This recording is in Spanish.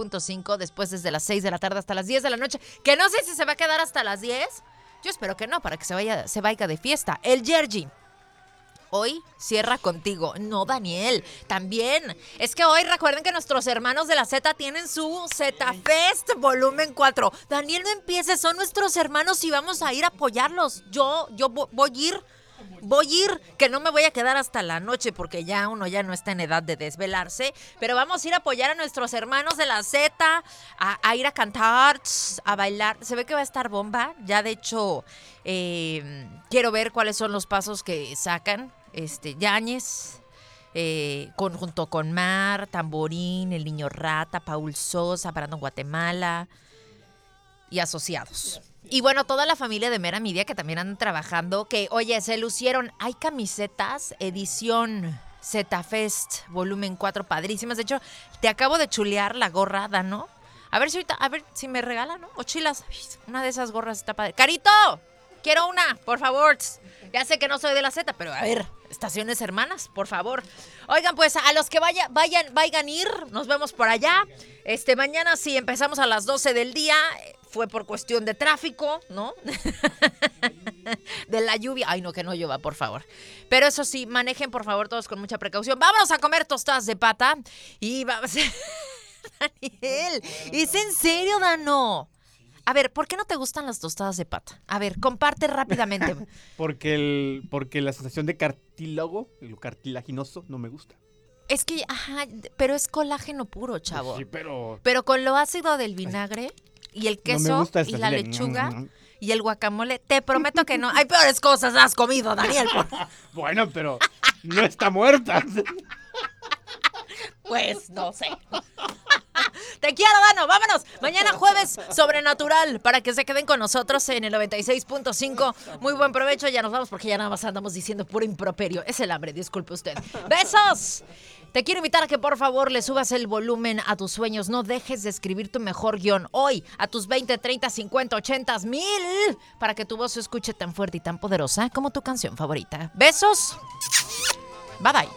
96.5, después desde las 6 de la tarde hasta las 10 de la noche, que no sé si se va a quedar hasta las 10. Yo espero que no, para que se vaya de fiesta. El Yergi. Hoy cierra contigo. No, Daniel, también. Es que hoy recuerden que nuestros hermanos de la Z tienen su Z Fest volumen 4. Daniel, no empieces, son nuestros hermanos y vamos a ir a apoyarlos. Yo voy a ir, que no me voy a quedar hasta la noche porque ya uno ya no está en edad de desvelarse, pero vamos a ir a apoyar a nuestros hermanos de la Z, a ir a cantar, a bailar. Se ve que va a estar bomba. Ya de hecho, quiero ver cuáles son los pasos que sacan. Yáñez, junto con Mar, Tamborín, El Niño Rata, Paul Sosa, Brandon Guatemala y asociados. Y bueno, toda la familia de Mera Media que también andan trabajando, que oye, se lucieron. Hay camisetas, edición Z Fest, volumen 4, padrísimas. De hecho, te acabo de chulear la gorra, Dano. A ver si me regalan, ¿no? Mochilas. Una de esas gorras está padre. ¡Carito! Quiero una, por favor. Ya sé que no soy de la Z, pero a ver, estaciones hermanas, por favor. Oigan, pues a los que vayan ir, nos vemos por allá. Mañana sí empezamos a las 12 del día. Fue por cuestión de tráfico, ¿no? De la lluvia. Ay, no, que no llueva, por favor. Pero eso sí, manejen, por favor, todos con mucha precaución. Vamos a comer tostadas de pata. Y vamos. Daniel, ¿es en serio, Dano? A ver, ¿por qué no te gustan las tostadas de pata? A ver, comparte rápidamente. Porque la sensación de cartílago, lo cartilaginoso, no me gusta. Es que, pero es colágeno puro, chavo. Pues sí, pero... Pero con lo ácido del vinagre y el queso y la lechuga y el guacamole, te prometo que no. Hay peores cosas has comido, Daniel. Bueno, pero no está muerta. Pues no sé. Te quiero, Dano. Vámonos. Mañana jueves sobrenatural para que se queden con nosotros en el 96.5. Muy buen provecho. Ya nos vamos porque ya nada más andamos diciendo puro improperio. Es el hambre, disculpe usted. ¡Besos! Te quiero invitar a que por favor le subas el volumen a tus sueños. No dejes de escribir tu mejor guión hoy a tus 20, 30, 50, 80, 1000 para que tu voz se escuche tan fuerte y tan poderosa como tu canción favorita. Besos. Bye bye.